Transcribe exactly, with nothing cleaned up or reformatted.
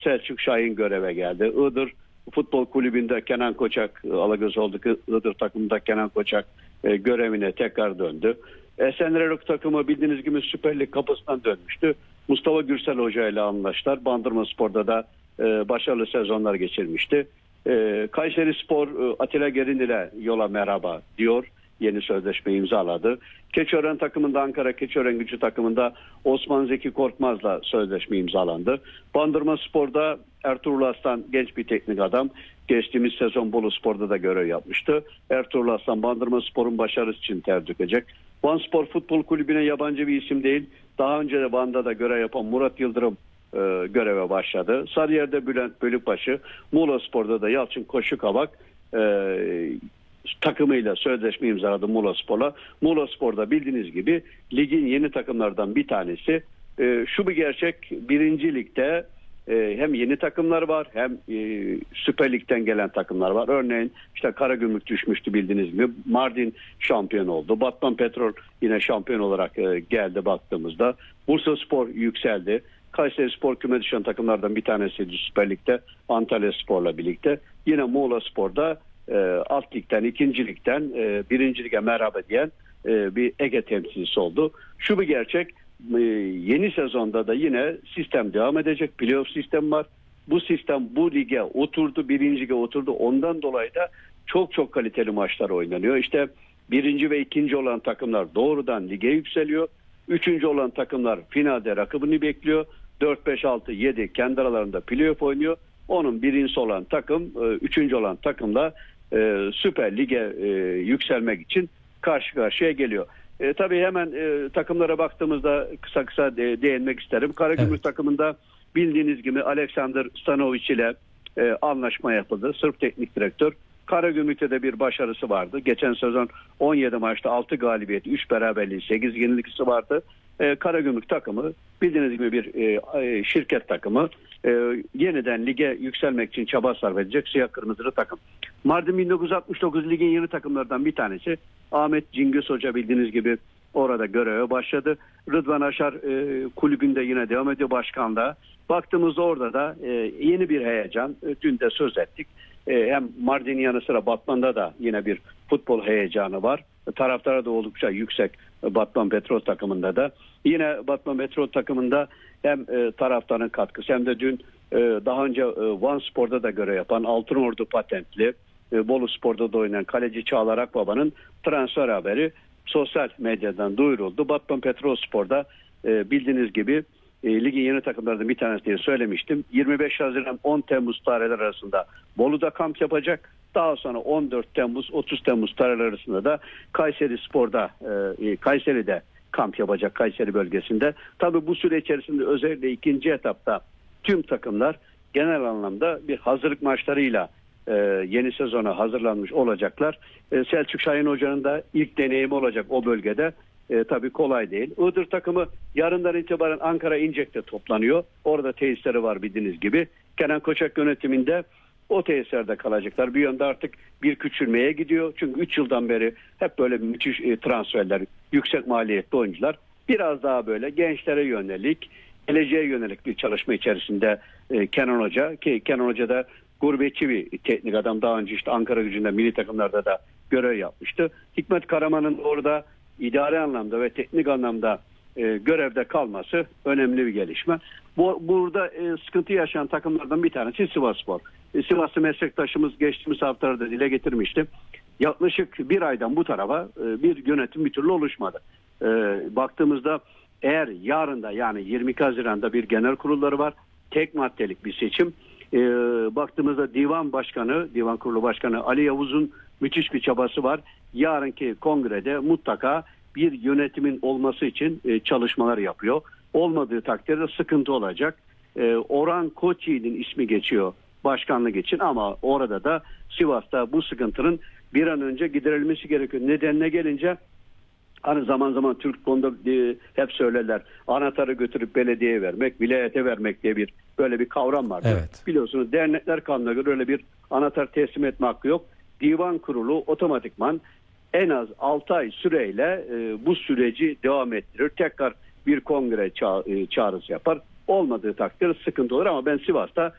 Selçuk Şahin göreve geldi. Iğdır Futbol Kulübü'nde Kenan Koçak, Alagöz oldu ki Iğdır takımında Kenan Koçak e, görevine tekrar döndü. Esenlerok takımı bildiğiniz gibi Süper Lig kapısından dönmüştü. Mustafa Gürsel Hoca ile anlaştılar. Bandırmaspor'da da e, başarılı sezonlar geçirmişti. E, Kayserispor e, Atilla Gerin ile yola merhaba diyor. Yeni sözleşme imzaladı. Keçiören takımında Ankara Keçiören Gücü takımında Osman Zeki Korkmaz'la sözleşme imzalandı. Bandırmaspor'da Ertuğrul Aslan genç bir teknik adam. Geçtiğimiz sezon Boluspor'da da görev yapmıştı. Ertuğrul Aslan Bandırmaspor'un başarısı için ter dökecek. Vanspor Futbol Kulübü'ne yabancı bir isim değil. Daha önce de Van'da da görev yapan Murat Yıldırım e, göreve başladı. Sarıyer'de Bülent Bölükbaşı, Muğlaspor'da da Yalçın Koşukavak e, takımıyla sözleşme imzaladı Muğlaspor'la. Muğlaspor'da bildiğiniz gibi ligin yeni takımlardan bir tanesi. E, şu bir gerçek, birinci ligde e, hem yeni takımlar var hem e, Süper Lig'den gelen takımlar var. Örneğin işte Karagümrük düşmüştü bildiğiniz gibi. Mardin şampiyon oldu. Batman Petrol yine şampiyon olarak e, geldi baktığımızda. Bursaspor yükseldi. Kayserispor küme düşen takımlardan bir tanesiydi Süper Lig'de. Antalyaspor'la birlikte. Yine Muğlaspor'da E, alt ligden, ikinci ligden e, birinci lige merhaba diyen e, bir Ege temsilcisi oldu. Şu bir gerçek, e, yeni sezonda da yine sistem devam edecek. Playoff sistem var. Bu sistem bu lige oturdu, birinci lige oturdu. Ondan dolayı da çok çok kaliteli maçlar oynanıyor. İşte birinci ve ikinci olan takımlar doğrudan lige yükseliyor. Üçüncü olan takımlar finalde rakibini bekliyor. dört, beş, altı, yedi kendi aralarında playoff oynuyor. Onun birincisi olan takım, üçüncü olan takımla e, Süper Lig'e e, yükselmek için karşı karşıya geliyor. E, tabii hemen e, takımlara baktığımızda kısa kısa de, değinmek isterim. Karagümrük evet. takımında bildiğiniz gibi Alexander Stanovic ile e, anlaşma yapıldı. Sırp teknik direktör. Karagümrük'te de bir başarısı vardı. Geçen sezon on yedi maçta altı galibiyet, üç beraberliği, sekiz yenilgisi vardı. E, Karagümrük takımı bildiğiniz gibi bir e, şirket takımı. E, yeniden lige yükselmek için çaba sarf edecek siyah kırmızılı takım. Mardin bin dokuz yüz altmış dokuz ligin yeni takımlardan bir tanesi. Ahmet Cingöz Hoca bildiğiniz gibi orada göreve başladı. Rıdvan Aşar e, kulübünde yine devam ediyor başkanlığa. Baktığımızda orada da e, yeni bir heyecan. E, dün de söz ettik. E, hem Mardin'in yanı sıra Batman'da da yine bir futbol heyecanı var. E, taraftarı da oldukça yüksek e, Batman Petrol takımında da. Yine Batman Petrol takımında hem e, taraftarın katkısı hem de dün e, daha önce e, Vanspor'da da görev yapan Altınordu patentli e, Boluspor'da da oynayan kaleci Çağlar Akbaba'nın transfer haberi sosyal medyadan duyuruldu. Batman Petrol Spor'da e, bildiğiniz gibi e, ligin yeni takımlarından bir tanesi diye söylemiştim. yirmi beş Haziran on Temmuz tarihleri arasında Bolu'da kamp yapacak. Daha sonra on dört Temmuz otuz Temmuz tarihleri arasında da Kayserispor'da e, Kayseri'de kamp yapacak, Kayseri bölgesinde. Tabii bu süre içerisinde özellikle ikinci etapta tüm takımlar genel anlamda bir hazırlık maçlarıyla e, yeni sezona hazırlanmış olacaklar. E, Selçuk Şahin Hoca'nın da ilk deneyimi olacak o bölgede. E, tabii kolay değil. Iğdır takımı yarından itibaren Ankara İncek'te toplanıyor. Orada tesisleri var bildiğiniz gibi. Kenan Koçak yönetiminde o tesislerde kalacaklar. Bir yönde artık bir küçülmeye gidiyor. Çünkü üç yıldan beri hep böyle müthiş e, transferler, yüksek maliyetli oyuncular. Biraz daha böyle gençlere yönelik, geleceğe yönelik bir çalışma içerisinde e, Kenan Hoca. Ki Kenan Hoca da gurbetçi bir teknik adam. Daha önce işte Ankara Gücü'nde milli takımlarda da görev yapmıştı. Hikmet Karaman'ın orada idari anlamda ve teknik anlamda e, görevde kalması önemli bir gelişme. Bu, burada e, sıkıntı yaşayan takımlardan bir tanesi Sivasspor. E, Sivaslı meslektaşımız geçtiğimiz haftalarda dile getirmişti. Yaklaşık bir aydan bu tarafa e, bir yönetim bir türlü oluşmadı. E, baktığımızda eğer yarın da yani yirmi iki Haziran'da bir genel kurulları var. Tek maddelik bir seçim. E, baktığımızda divan başkanı, divan kurulu başkanı Ali Yavuz'un müthiş bir çabası var. Yarınki kongrede mutlaka bir yönetimin olması için e, çalışmalar yapıyor. Olmadığı takdirde sıkıntı olacak. E, Orhan Koçyiğit'in ismi geçiyor başkanlık için ama orada da Sivas'ta bu sıkıntının bir an önce giderilmesi gerekiyor. Nedenine gelince hani zaman zaman Türk konuda e, hep söylerler. Anahtarı götürüp belediyeye vermek, vilayete vermek diye bir böyle bir kavram var. Evet. Biliyorsunuz dernekler kanuna göre öyle bir anahtar teslim etme hakkı yok. Divan kurulu otomatikman en az altı ay süreyle e, bu süreci devam ettirir. Tekrar bir kongre ça- e, çağrısı yapar. Olmadığı takdirde sıkıntı olur ama ben Sivas'ta